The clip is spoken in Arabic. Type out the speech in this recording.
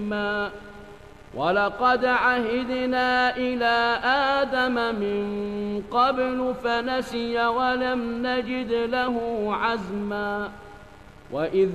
ولقد عهدنا إلى آدم من قبل فنسي ولم نجد له عزما وإذ